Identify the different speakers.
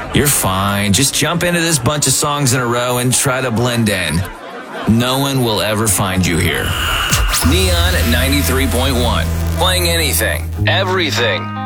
Speaker 1: You're fine. Just jump into this bunch of songs in a row and try to blend in. No one will ever find you here. Neon 93.1. Playing anything, everything.